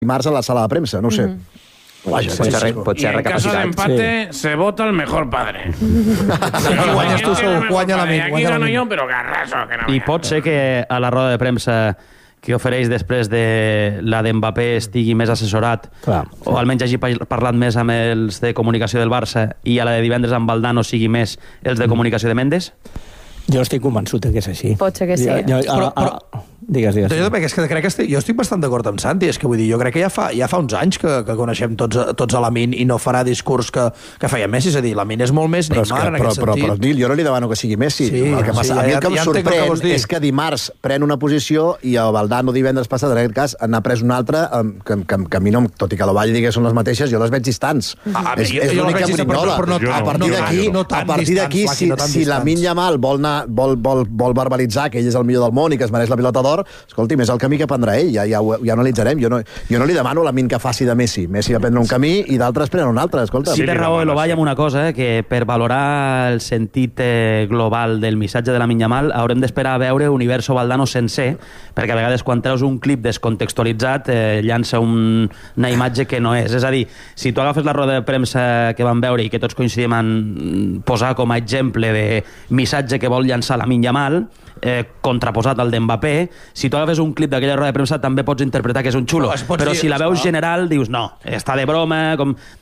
dimarts a la sala de premsa, no ho sé. Vaja, pot ser en caso de empate, se vota el mejor padre. Aquí guanyes tu, guanya la Min. Aquí gano yo, pero garraso. I pot ser que a la roda de premsa que ofereix després de la d'Mbappé estigui més assessorat, o almenys hagi parlat més amb els de comunicació del Barça, i a la de divendres amb Valdano sigui més els de comunicació de Mendes? Jo estic convençut que és així. Pot ser que sí. Digues. Jo també, que és que crec que jo estic bastant d'acord amb Santi, és que vull dir, jo crec que ja fa uns anys que coneixem tots a Lamine i no farà discurs que feia Messi, és a dir, Lamine és molt més Neymar en aquest sentit. Però Nil, jo no li demano que sigui Messi. El que passa, a mi el que em sorprèn és que dimarts pren una posició i el Valdano divendres passat, en aquest cas, n'ha pres una altra que a mi no, tot i que l'Ovalle digui que són les mateixes, jo les veig distants. És l'única brinyola. A partir d'aquí, si Lamine Yamal vol verbalitzar que ell és el millor del món i que es mereix la pilota d'or, escolti'm, és el camí que prendrà ell, ja ho analitzarem. Jo no li demano a Lamine que faci de Messi. Messi va prendre un camí i d'altres prenen un altre, escolta. Sí, té raó l'Ovalle amb una cosa, que per valorar el sentit global del missatge de Lamine Yamal haurem d'esperar a veure Universo Valdano sencer, perquè a vegades quan treus un clip descontextualitzat llança una imatge que no és. És a dir, si tu agafes la roda de premsa que vam veure i que tots coincidim en posar com a exemple de missatge que vol llançar Lamine Yamal, contraposat al d'Mbappé, si tu agafes un clip d'aquella roda de premsa també pots interpretar que és un xulo, però si la veus general dius no, està de broma,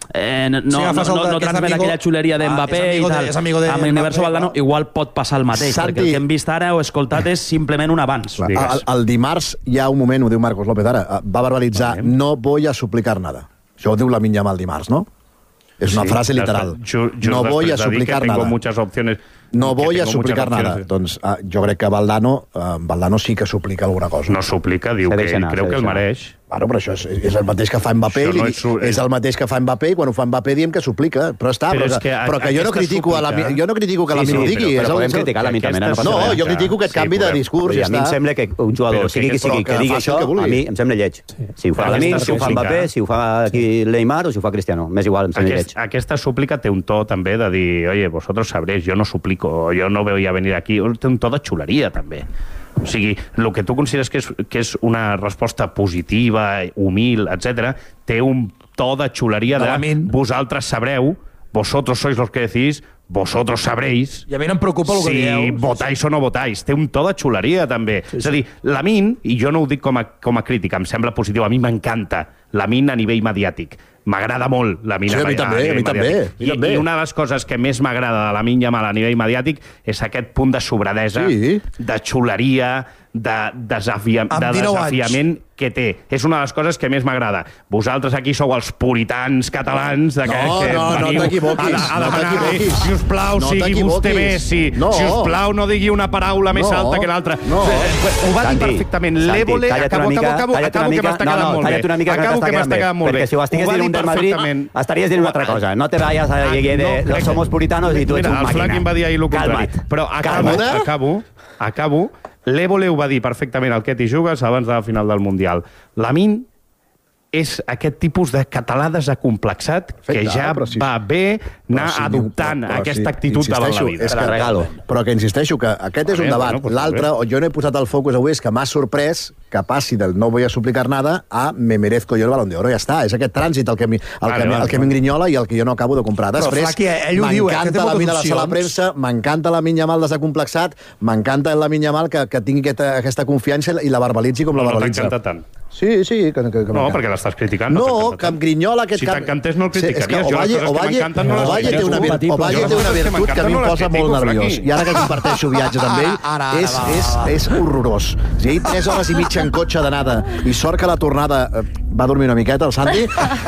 no transmet aquella xuleria d'Mbappé i tal. Amb l'Universo Valdano igual pot passar el mateix, perquè el que hem vist ara o escoltat és simplement un avanç. El dimarts hi ha un moment, ho diu Marcos López ara, va verbalitzar no voy a suplicar nada. Això ho diu Lamine Yamal dimarts, no? És una frase literal. No voy a suplicar nada. No voy a suplicar nada. Doncs jo crec que Valdano sí que suplica alguna cosa. No suplica, diu que ell creu que el mereix. Bueno, però això és el mateix que fa Mbappé, és el mateix que fa Mbappé, i quan ho fa Mbappé diem que suplica, però que jo no critico que Lamine ho digui. Però podem criticar Lamine també. No, jo critico aquest canvi de discurs. A mi em sembla que un jugador, sigui qui sigui, que digui això, a mi em sembla lleig. Si ho fa Lamine, si ho fa Mbappé, si ho fa Neymar o si ho fa Cristiano, m'és igual, em sembla lleig. Aquesta súplica té un to també de dir, oye, vosotros sabréis, yo no suplico, yo no voy a venir aquí. Té un to de xuleria també. O sigui, el que tu consideres que és una resposta positiva, humil, etc., té un to de xuleria de vosaltres sabreu, vosotros sois los que decís, vosotros sabréis i a mi no em preocupa el que dieu, si votáis o no votáis. Té un to de xuleria també. És a dir, Lamine, i jo no ho dic com a crítica, em sembla positiu, a mi m'encanta Lamine a nivell mediàtic. M'agrada molt Lamine a nivell mediàtic. I una de les coses que més m'agrada de Lamine Yamal a nivell mediàtic és aquest punt de sobradesa, de xuleria, de desafiament que té. És una de les coses que més m'agrada. Vosaltres aquí sou els puritans catalans que no t'equivoquis. Si us plau, sigui vostè Messi. Si us plau, no digui una paraula més alta que l'altra. Ho va dir perfectament. L'Évole, acabo que m'està quedant molt bé. Acabo que m'està quedant molt bé. Perquè si ho estigués dient un del Madrid, estaries dient una altra cosa. No te vayas a dir de somos puritanos i tu ets un màquina. El Flac em va dir ahir el contrari. Però acabo. L'Évole ho va dir perfectament al Què t'hi jugues abans de la final del Mundial. Lamine és aquest tipus de català desacomplexat que ja va bé anar adoptant aquesta actitud davant la vida. Però que insisteixo que aquest és un debat. L'altre, on jo no he posat el focus avui, és que m'ha sorprès que passi del no voy a suplicar nada a me merezco yo el Balón de Oro. Ja està, és aquest trànsit el que m'engrinyola i el que jo no acabo de comprar. Després, m'encanta Lamine a la sala de premsa, m'encanta Lamine Yamal desacomplexat, m'encanta el Lamine Yamal que tingui aquesta confiança i la verbalitzi com la verbalitza. No t'encanta tant. Sí. No, perquè l'estàs criticant. No, que em grinyola aquest... Si t'encantés no el criticaries. Jo les coses que m'encanten no les critico. Ovalle té una virtut que a mi em posa molt nerviós. I ara que comparteixo viatges amb ell, és horrorós. Si ell 3 hores i mitja en cotxe d'anada i sort que la tornada va dormir una miqueta, el Santi,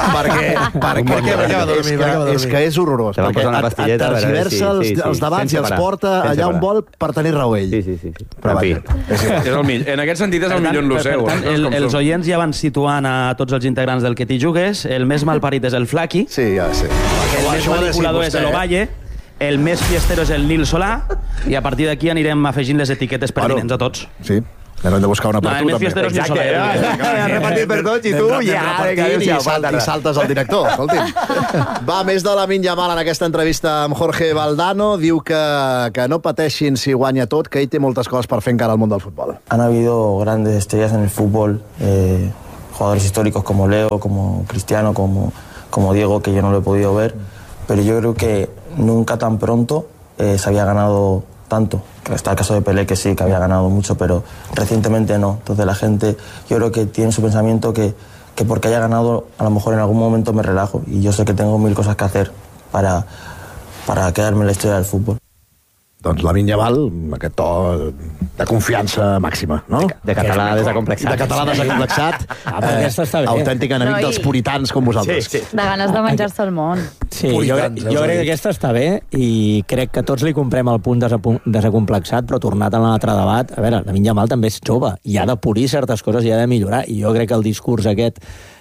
perquè és que és horrorós. Perquè et tergiversa els debats i els porta allà on vol per tenir raó ell. Sí. En aquest sentit és el millor en lo seu. Els oients ja van situant a tots els integrants del Que t'hi jugues. El més malparit és el Flaqui. Sí, ja sé. El més manipulador és l'Ovalle. El més fiestero és el Nil Solà. I a partir d'aquí anirem afegint les etiquetes pertinents a tots. Sí. Hem de buscar una per tu, també. Exacte, has repartit per tots i tu i saltes al director, escolti'm. Va, més de Lamine Yamal en aquesta entrevista amb Jorge Valdano. Diu que no pateixin si guanya tot, que ell té moltes coses per fer encara al món del futbol. Han habido grandes estrellas en el fútbol, jugadores históricos como Leo, como Cristiano, como Diego, que yo no lo he podido ver, pero yo creo que nunca tan pronto se había ganado tanto. Está el caso de Pelé, que sí, que había ganado mucho, pero recientemente no. Entonces la gente, yo creo que tiene su pensamiento que porque haya ganado, a lo mejor en algún momento me relajo, y yo sé que tengo 1000 cosas que hacer para quedarme en la historia del fútbol. Doncs Lamine Yamal, aquest to de confiança màxima, no? De català desacomplexat. De català desacomplexat. Aquesta està bé. Autèntic enemic dels puritans com vosaltres. De ganes de menjar-se el món. Sí, jo crec que aquesta està bé i crec que tots li comprem el punt desacomplexat, però tornat a l'altre debat, a veure, Lamine Yamal també és jove i ha de polir certes coses i ha de millorar, i jo crec que el discurs aquest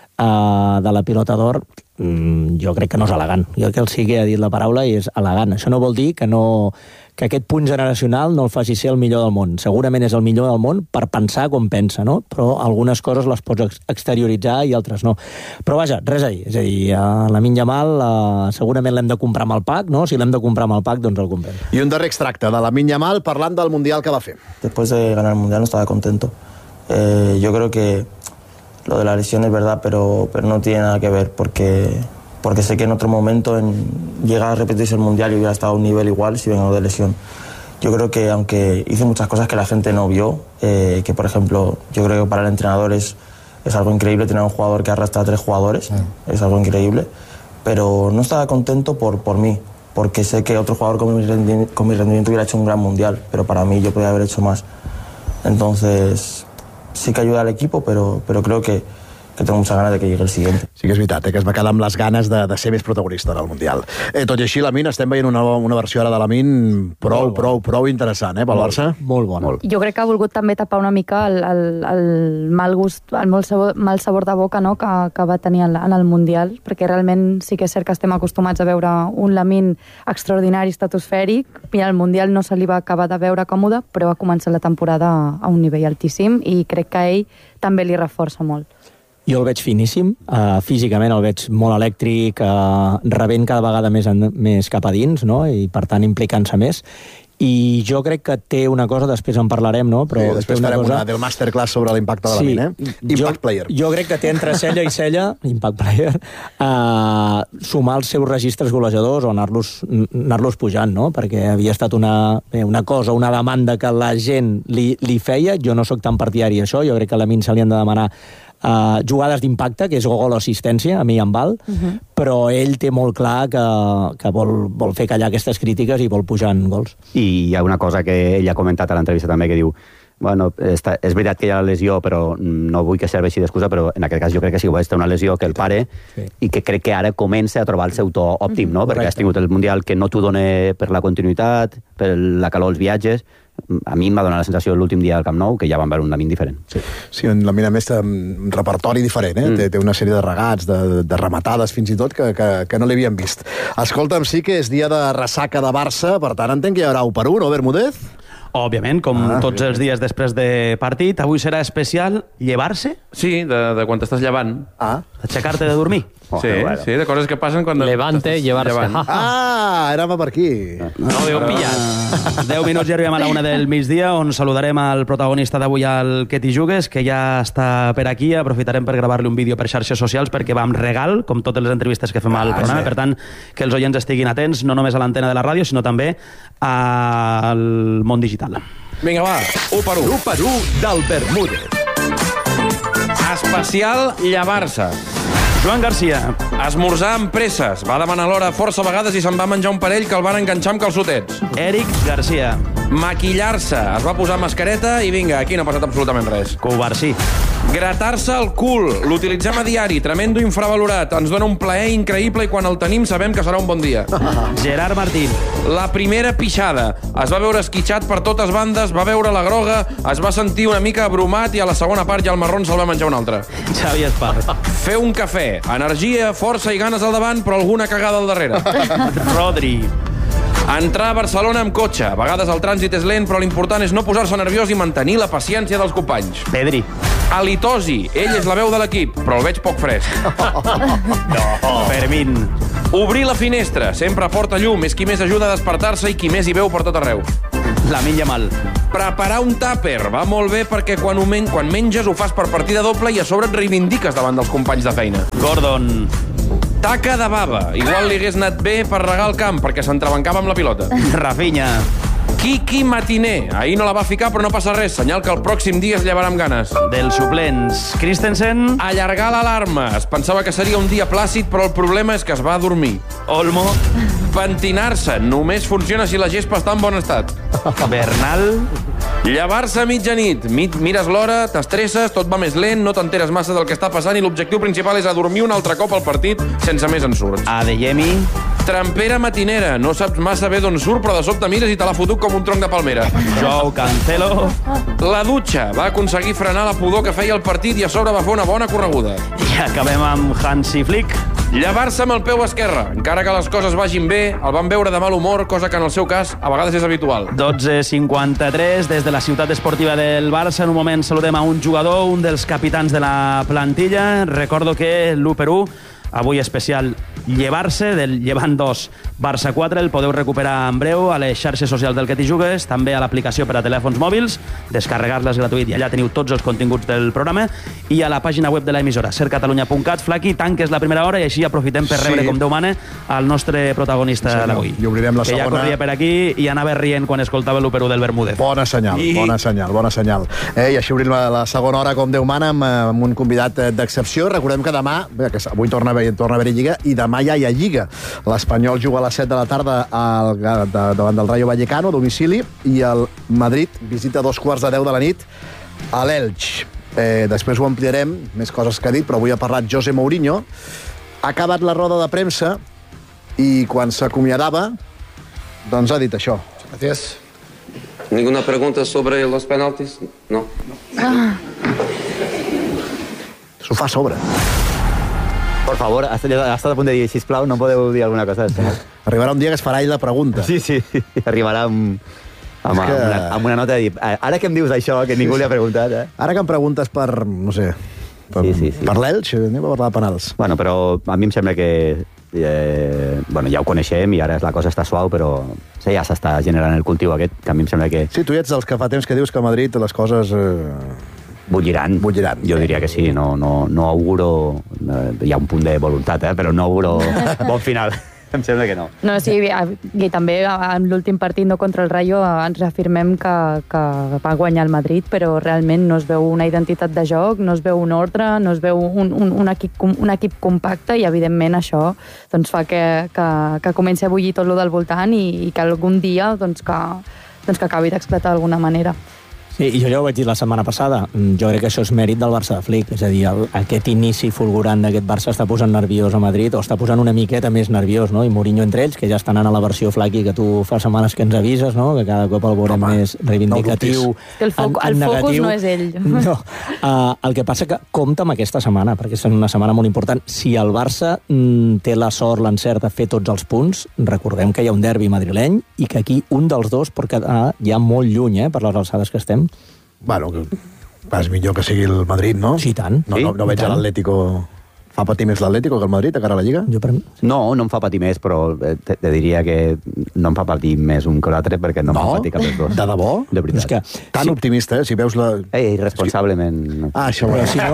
de la pilota d'or jo crec que no és elegant. Jo crec que el sí que ha dit la paraula i és elegant. Això no vol dir que aquest punt generacional no el faci ser el millor del món. Segurament és el millor del món per pensar com pensa, no? Però algunes coses les pots exterioritzar i altres no. Però vaja, res a dir. És a dir, Lamine Yamal segurament l'hem de comprar amb el pack, no? Si l'hem de comprar amb el pack, doncs el comprem. I un darrer extracte de Lamine Yamal parlant del Mundial que va fer. Después de ganar el Mundial no estaba contento. Yo creo que lo de la lesión es verdad, pero no tiene nada que ver, porque sé que en otro momento llega a repetirse el Mundial y hubiera estado a un nivel igual si vengo de lesión. Yo creo que aunque hice muchas cosas que la gente no vio, que por ejemplo, yo creo que para el entrenador es algo increíble tener un jugador que arrastra a 3 jugadores, es algo increíble, pero no estaba contento por mí, porque sé que otro jugador con mi rendimiento hubiera hecho un gran Mundial, pero para mí yo podía haber hecho más. Entonces sí que ayuda al equipo, pero creo que tengo muchas ganas de que llegue el siguiente. Sí que és veritat, que es va quedar amb les ganes de ser més protagonista del Mundial. Tot i així, Lamine, estem veient una versió ara de Lamine prou interessant, pel Barça? Molt bona. Jo crec que ha volgut també tapar una mica el mal gust, el mal sabor de boca, no?, que va tenir en el Mundial, perquè realment sí que és cert que estem acostumats a veure un Lamine extraordinari, estratosfèric, i al Mundial no se li va acabar de veure còmode, però va començar la temporada a un nivell altíssim i crec que a ell també li reforça molt. Jo el veig finíssim, físicament el veig molt elèctric, rebent cada vegada més cap a dins, no? I per tant implicant-se més. I jo crec que té una cosa, després en parlarem, no? Però sí, després farem una del masterclass sobre l'impacte de Lamine, Impact Player. Jo crec que té entre cella i cella, Impact Player, sumar els seus registres golejadors o anar-los pujant, no? Perquè havia estat una cosa, una demanda que la gent li feia. Jo no sóc tan partidari d'això, jo crec que a Lamine se li han de demanar jugades d'impacte, que és gol o assistència, a mi em val, però ell té molt clar que vol fer callar aquestes crítiques i vol pujar en gols. I hi ha una cosa que ell ha comentat a l'entrevista també, que diu, bueno, és veritat que hi ha la lesió, però no vull que serveixi d'excusa, però en aquest cas jo crec que sí que va estar una lesió que el pare, i que crec que ara comença a trobar el seu to òptim, no? Perquè has tingut el Mundial que no t'ho dona per la continuïtat, per la calor als viatges. A mi em va donar la sensació l'últim dia al Camp Nou que ja van veure un Lamine diferent. Sí, un Lamine a més un repertori diferent, té una sèrie de regats, de rematades fins i tot que no l'havíem vist. Escolta'm, sí que és dia de ressaca de Barça, per tant entenc que hi haurà 1-1, no, Bermúdez? Òbviament, com tots els dies després de partit. Avui serà especial llevar-se? Sí, de quan t'estàs llevant. Aixecar-te de dormir. Sí, de coses que passen quan... Levante, llevar-se. Érem per aquí. No l'heu pillat. 10 minuts i arribem a la 1 del migdia, on saludarem al protagonista d'avui, el Keti Jugues, que ja està per aquí. Aprofitarem per gravar-li un vídeo per xarxes socials, perquè va amb regal, com totes les entrevistes que fem al programa. Per tant, que els oients estiguin atents, no només a l'antena de la ràdio, sinó també al món digital. Vinga, va, 1-1. 1-1 del Bermúdez. Especial llevar-se. Joan Garcia. Esmorzar amb presses. Va demanar l'hora força vegades i se'n va menjar un parell que el van enganxar amb calçotets. Eric Garcia. Maquillar-se. Es va posar mascareta i vinga, aquí no ha passat absolutament res. Covarsí. Gratar-se el cul. L'utilitzem a diari. Tremendo infravalorat. Ens dona un plaer increïble i quan el tenim sabem que serà un bon dia. Gerard Martín. La primera pixada. Es va veure esquitxat per totes bandes, va veure la groga, es va sentir una mica abrumat i a la segona part ja el marrón se'l va menjar un altre. Xavi Espar. Fer un cafè. Energia, força i ganes al davant, però alguna cagada al darrere. Rodri. Entrar a Barcelona amb cotxe. A vegades el trànsit és lent, però l'important és no posar-se nerviós i mantenir la paciència dels companys. Pedri. Halitosi. Ell és la veu de l'equip, però el veig poc fresc. Fermín. Obrir la finestra. Sempre porta llum. És qui més ajuda a despertar-se i qui més hi veu per tot arreu. Lamine Yamal. Preparar un tàper va molt bé perquè quan menges ho fas per partida doble i a sobre et reivindiques davant dels companys de feina. Gordon. Taca de bava. Igual li hagués anat bé per regar el camp perquè s'entrebancava amb la pilota. Rafinha. Kiki Matiner. Ahir no la va ficar, però no passa res. Senyal que el pròxim dia es llevarà amb ganes. Dels suplents. Christensen. Allargar l'alarma. Es pensava que seria un dia plàcid, però el problema és que es va dormir. Olmo. Pentinar-se. Només funciona si la gespa està en bon estat. Bernal. Llevar-se a mitjanit. Mires l'hora, t'estresses, tot va més lent, no t'enteres massa del que està passant i l'objectiu principal és adormir un altre cop al partit sense més ensurts. Adeyemi. Trampera matinera. No saps massa bé d'on surt, però de sobte mires i te l'ha fotut com un tronc de palmera. Joao Cancelo. La dutxa. Va aconseguir frenar la pudor que feia el partit i a sobre va fer una bona correguda. I acabem amb Hansi Flick. Llevar-se amb el peu esquerre. Encara que les coses vagin bé, el van veure de mal humor, cosa que en el seu cas a vegades és habitual. 12:53, des de la ciutat esportiva del Barça. En un moment saludem a un jugador, un dels capitans de la plantilla. Recordo que l'1-1, avui especial Llevar-se, del Llevant 2, Barça 4, el podeu recuperar en breu a les xarxes socials del Que t'hi jugues, també a l'aplicació per a telèfons mòbils, descarregar-la és gratuït i allà teniu tots els continguts del programa, i a la pàgina web de l'emissora, sercatalunya.cat. Flaqui, tanques la primera hora i així aprofitem per rebre, com Déu mana, el nostre protagonista d'avui. I obrirem la segona. Que ja corria per aquí i anava rient quan escoltava l'1-1 del Bermúdez. Bona senyal, bona senyal. I així obrim la segona hora, com Déu mana, amb un convidat d'excepció. Recordem que demà, que avui torna a haver-hi Lliga, i demà ja hi ha Lliga. L'Espanyol juga a les 7 de la tarda davant del Rayo Vallecano, a domicili, i el Madrid visita a 2:15 de la nit a l'Elx. Després ho ampliarem, més coses que ha dit, però avui ha parlat José Mourinho. Ha acabat la roda de premsa i quan s'acomiadava, doncs ha dit això. Gracias. ¿Ninguna pregunta sobre los penaltis? No. S'ho fa a sobre. Por favor, ha estat a punt de dir, sisplau, no podeu dir alguna cosa? Arribarà un dia que es farà ell la pregunta. Sí, arribarà amb una nota de dir, ara que em dius això, que ningú li ha preguntat, Ara que em preguntes per, no sé, per l'Elx, anem a parlar de penals. Bueno, però a mi em sembla que ja ho coneixem i ara la cosa està suau, però ja s'està generant el cultiu aquest, que a mi em sembla que... Sí, tu ets dels que fa temps que dius que a Madrid les coses... Bulliran. Jo diria que sí, no auguro... Hi ha un punt de voluntat, però no auguro bon final. Em sembla que no. No, sí, i també en l'últim partit contra el Rayo ens reafirmem que va guanyar el Madrid, però realment no es veu una identitat de joc, no es veu un ordre, no es veu un equip compacte, i evidentment això doncs, fa que comenci a bullir tot lo del voltant i que algun dia que acabi d'explotar d'alguna manera. Sí, i jo ja ho vaig dir la setmana passada. Jo crec que això és mèrit del Barça de Flick. És a dir, aquest inici fulgurant d'aquest Barça està posant nerviós a Madrid, o està posant una miqueta més nerviós, no? I Mourinho entre ells, que ja estan anant a la versió Flaqui que tu fa setmanes que ens avises, no? Que cada cop el veurem més reivindicatiu. El focus no és ell. No. El que passa que compta amb aquesta setmana, perquè és una setmana molt important. Si el Barça té la sort, l'encert de fer tots els punts, recordem que hi ha un derbi madrileny i que aquí un dels dos pot quedar ja molt lluny, per les alçades que estem. Bueno, és millor que sigui el Madrid, no? Sí, tant. No veig a l'Atlético... Fa patir més l'Atlético que el Madrid a cara a la Lliga? No em fa patir més, però te diria que no em fa patir més un que l'altre perquè no em fa patir cap dels dos. De debò? De veritat. És que tan optimista, si veus la... Irresponsablement. Això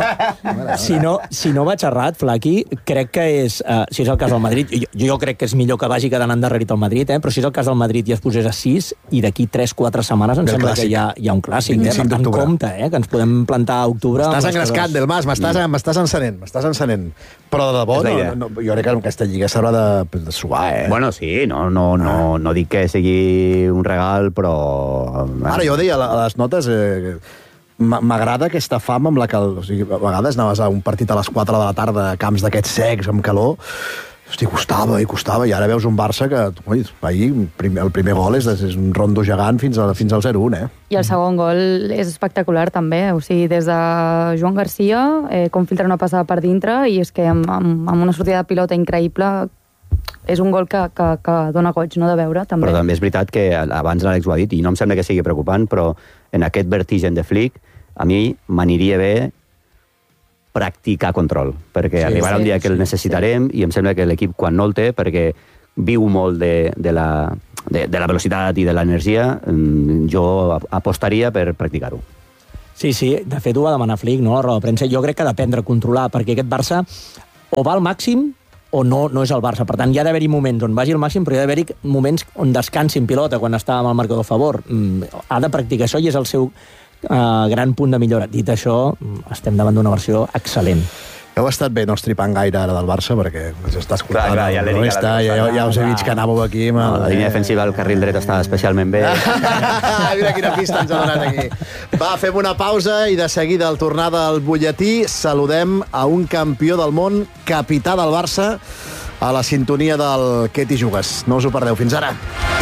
Si no vaig errat, Flaqui, crec que és... Si és el cas del Madrid, jo crec que és millor que vagi quedant endarrerit el Madrid, però si és el cas del Madrid i es posés a 6, i d'aquí 3-4 setmanes em sembla que hi ha un clàssic, per tant, compte, que ens podem plantar a octubre... M'estàs engrescat, Delmas, m'estàs encenent. Però de debò, jo crec que aquesta lliga s'haurà de suar, Bueno, sí, no dic que sigui un regal, però... Ara, jo deia a les notes... M'agrada aquesta fama amb la que... O sigui, a vegades anaves a un partit a les 4 de la tarda a camps d'aquests secs, amb calor... Hosti, costava, i ara veus un Barça que, ahir, el primer gol és un rondo gegant fins al 0-1, I el segon gol és espectacular, també. O sigui, des de Joan Garcia, com filtra una passada per dintre, i és que amb una sortida de pilota increïble, és un gol que dona goig, no, de veure, també. Però també és veritat que abans l'Àlex ho ha dit, i no em sembla que sigui preocupant, però en aquest vertigen de Flick, a mi m'aniria bé practicar control, perquè arribarà un dia que el necessitarem i em sembla que l'equip quan no el té, perquè viu molt de de la velocitat i de l'energia, jo apostaria per practicar-ho. Sí, de fet ho va demanar Flick, no?, a la roda de premsa. Jo crec que ha d'aprendre a controlar, perquè aquest Barça o va al màxim o no és el Barça. Per tant, hi ha d'haver-hi moments on vagi al màxim, però hi ha d'haver-hi moments on descansi en pilota quan està amb el marcador a favor. Ha de practicar això i és el seu gran punt de millora. Dit això, estem davant d'una versió excel·lent. Heu estat bé no estripant gaire ara del Barça, perquè s'està escoltant. Clar, ja us he vist que anàveu aquí. La línia defensiva del carril dret està especialment bé. Mira quina pista ens ha donat aquí. Va, fem una pausa i de seguida, al tornar del butlletí, saludem a un campió del món, capità del Barça, a la sintonia del Què t'hi jugues. No us ho perdeu. Fins ara.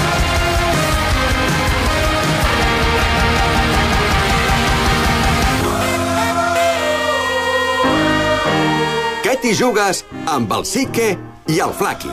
Què t'hi jugues amb el Sique i el Flaqui.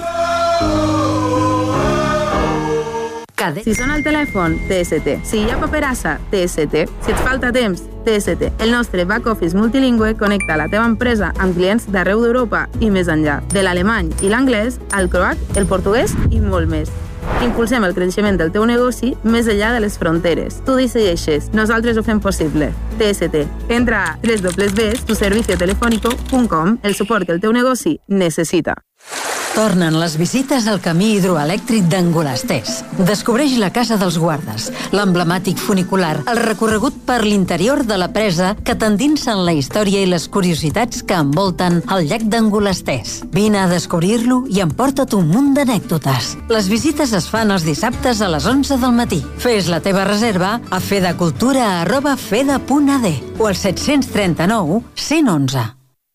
Si sona el telèfon, TST. Si hi ha paperassa, TST. Si et falta temps, TST. El nostre back office multilingüe connecta la teva empresa amb clients d'arreu d'Europa i més enllà. De l'alemany i l'anglès, al croat, el portuguès i molt més. Impulsem el creixement del teu negoci més enllà de les fronteres. Tu decideixes, nosaltres ho fem possible. TST. Entra a www.tuserviciotelefónico.com, el suport que el teu negoci necessita. Tornen les visites al camí hidroelèctric d'Angolasters. Descobreix la Casa dels Guardes, l'emblemàtic funicular, el recorregut per l'interior de la presa que t'endinsa en la història i les curiositats que envolten el llac d'Angolasters. Vine a descobrir-lo i emporta't un munt d'anècdotes. Les visites es fan els dissabtes a les 11 del matí. Fes la teva reserva a fedacultura@feda.ad o al 739 111.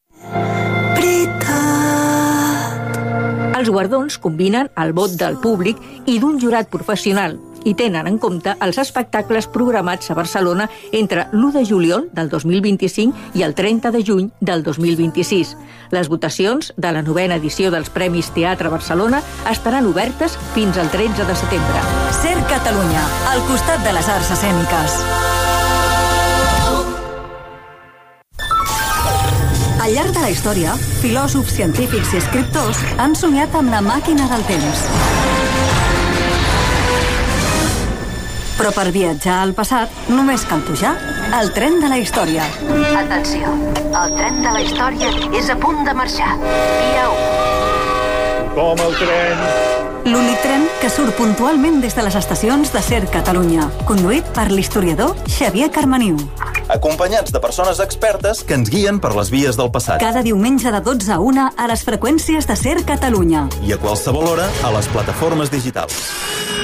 Els guardons combinen el vot del públic i d'un jurat professional i tenen en compte els espectacles programats a Barcelona entre l'1 de juliol del 2025 i el 30 de juny del 2026. Les votacions de la 9ª edició dels Premis Teatre Barcelona estaran obertes fins al 13 de setembre. Ser Catalunya, al costat de les arts escèniques. Al llarg de la història, filòsofs, científics i escriptors han somiat amb la màquina del temps. Però per viatjar al passat només cal pujar al tren de la història. Atenció, el tren de la història és a punt de marxar. Via 1. Com el tren. L'únic tren que surt puntualment des de les estacions de Ser Catalunya, conduït per l'historiador Xavier Carmaniu. Acompanyats de persones expertes que ens guien per les vies del passat. Cada diumenge de 12 a 1 a les freqüències de Ser Catalunya. I a qualsevol hora a les plataformes digitals.